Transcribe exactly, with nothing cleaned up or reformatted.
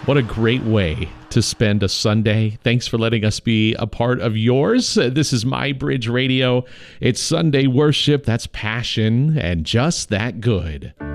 What a great way to spend a Sunday. Thanks for letting us be a part of yours. This is My Bridge Radio. It's Sunday worship. That's passion and just that good.